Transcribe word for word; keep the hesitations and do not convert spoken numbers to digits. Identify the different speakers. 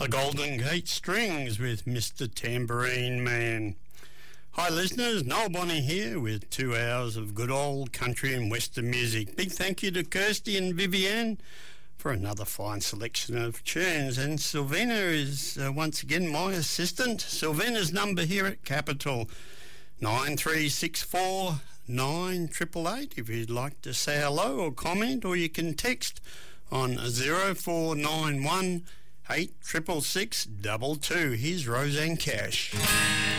Speaker 1: The Golden Gate Strings with Mister Tambourine Man. Hi listeners, Noel Bonnie here with two hours of good old country and western music. Big thank you to Kirsty and Vivienne for another fine selection of tunes. And Sylvina is uh, once again my assistant. Sylvina's number here at Capital, nine three six four nine eight eight eight if you'd like to say hello or comment, or you can text on zero four nine one eight six six six two two. Here's Roseanne Cash.